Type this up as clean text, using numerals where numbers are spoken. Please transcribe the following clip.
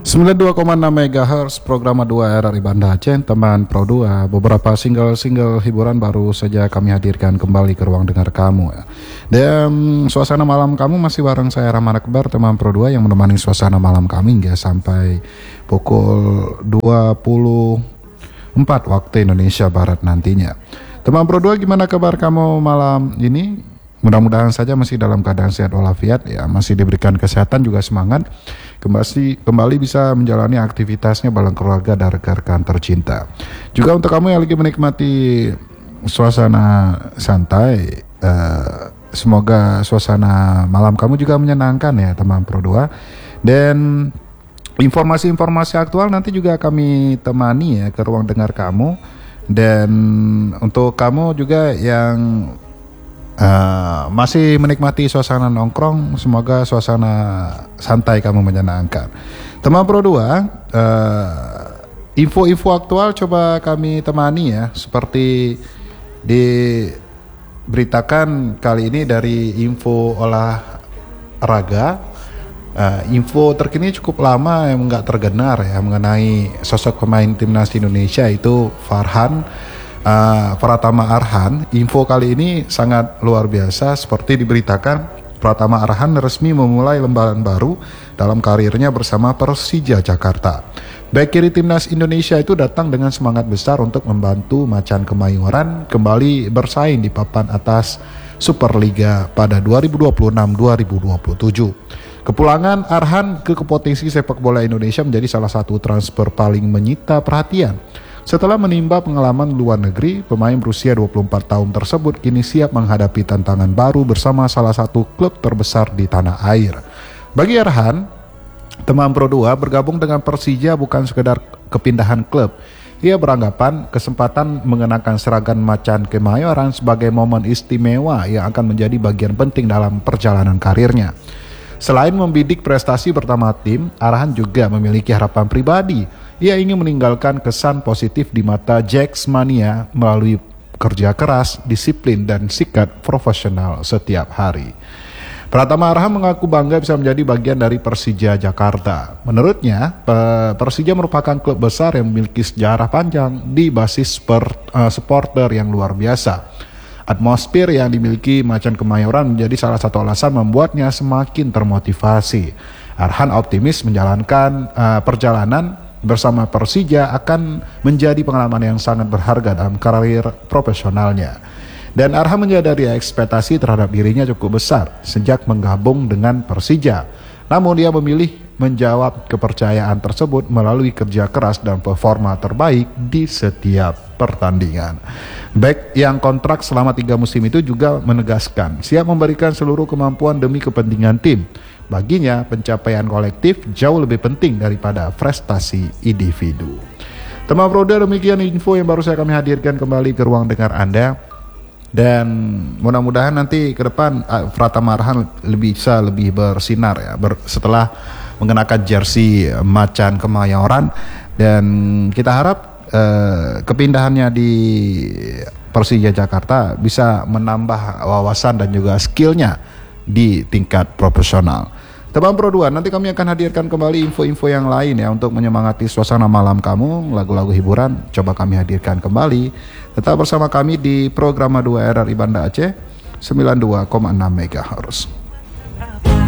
92,6 MHz program 2 RRI Banda Aceh, teman Pro 2. Beberapa single hiburan baru saja kami hadirkan kembali ke ruang dengar kamu. Dan suasana malam kamu masih bareng saya Rahman Akbar, teman Pro 2 yang menemani suasana malam kami hingga sampai pukul 24 waktu Indonesia Barat nantinya. Teman Pro 2, gimana kabar kamu malam ini? Mudah-mudahan saja masih dalam keadaan sehat walafiat ya, masih diberikan kesehatan juga semangat kembali bisa menjalani aktivitasnya bareng keluarga dan rekan-rekan tercinta. Juga untuk kamu yang lagi menikmati suasana santai, semoga suasana malam kamu juga menyenangkan ya teman Pro 2. Dan informasi-informasi aktual nanti juga kami temani ya ke ruang dengar kamu. Dan untuk kamu juga yang masih menikmati suasana nongkrong, semoga suasana santai kamu menyenangkan. Teman Pro 2, info-info aktual coba kami temani ya, seperti diberitakan kali ini dari info olahraga. Info terkini cukup lama yang nggak terdengar ya mengenai sosok pemain timnas Indonesia itu Pratama Arhan. Info kali ini sangat luar biasa, seperti diberitakan Pratama Arhan resmi memulai lembaran baru dalam karirnya bersama Persija Jakarta. Bek kiri timnas Indonesia itu datang dengan semangat besar untuk membantu Macan Kemayoran kembali bersaing di papan atas Superliga pada 2026-2027. Kepulangan Arhan ke kompetensi sepak bola Indonesia menjadi salah satu transfer paling menyita perhatian. Setelah menimba pengalaman luar negeri, pemain berusia 24 tahun tersebut kini siap menghadapi tantangan baru bersama salah satu klub terbesar di tanah air. Bagi Arhan, teman Pro 2, bergabung dengan Persija bukan sekedar kepindahan klub. Ia beranggapan kesempatan mengenakan seragam Macan Kemayoran sebagai momen istimewa yang akan menjadi bagian penting dalam perjalanan karirnya. Selain membidik prestasi pertama tim, Arhan juga memiliki harapan pribadi. Ia ingin meninggalkan kesan positif di mata Jacksmania melalui kerja keras, disiplin, dan sikap profesional setiap hari. Pratama Arhan mengaku bangga bisa menjadi bagian dari Persija Jakarta. Menurutnya, Persija merupakan klub besar yang memiliki sejarah panjang di basis supporter yang luar biasa. Atmosfer yang dimiliki Macan Kemayoran menjadi salah satu alasan membuatnya semakin termotivasi. Arhan optimis menjalankan perjalanan bersama Persija akan menjadi pengalaman yang sangat berharga dalam karir profesionalnya. Dan Arhan menyadari ekspektasi terhadap dirinya cukup besar sejak menggabung dengan Persija. Namun dia memilih menjawab kepercayaan tersebut melalui kerja keras dan performa terbaik di setiap pertandingan. Bek yang kontrak selama 3 musim itu juga menegaskan siap memberikan seluruh kemampuan demi kepentingan tim. Baginya, pencapaian kolektif jauh lebih penting daripada prestasi individu. Teman Pro 2, demikian info yang baru saya kami hadirkan kembali ke ruang dengar Anda. Dan mudah-mudahan nanti ke depan Pratama Arhan bisa lebih bersinar ya setelah mengenakan jersey Macan Kemayoran. Dan kita harap kepindahannya di Persija Jakarta bisa menambah wawasan dan juga skillnya di tingkat profesional. Teman Pro 2, nanti kami akan hadirkan kembali info-info yang lain ya untuk menyemangati suasana malam kamu. Lagu-lagu hiburan coba kami hadirkan kembali. Tetap bersama kami di program 2 RRI Banda Aceh 92,6 MHz.